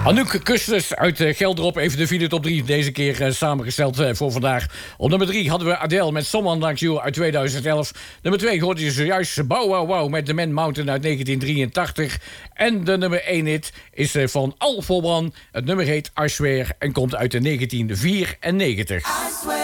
Anouk Kustus uit Gelderop. Even de video top 3. Deze keer samengesteld voor vandaag. Op nummer 3 hadden we Adele met Someone Like You uit 2011. Nummer 2 hoorde je zojuist Bow Wow Wow met The Man Mountain uit 1983. En de nummer 1 hit is van Al For One. Het nummer heet I Swear en komt uit de 1994.